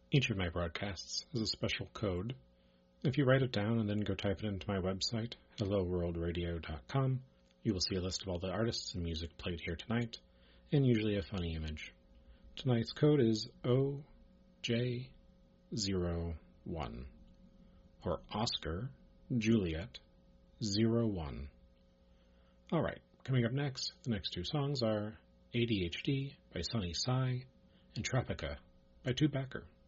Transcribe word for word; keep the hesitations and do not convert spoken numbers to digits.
Each of my broadcasts has a special code. If you write it down and then go type it into my website, hello world radio dot com, you will see a list of all the artists and music played here tonight, and usually a funny image. Tonight's code is O J zero one, or Oscar Juliet zero one. Alright, coming up next, the next two songs are A D H D by Sunny Sai and Tropica by Tubacker.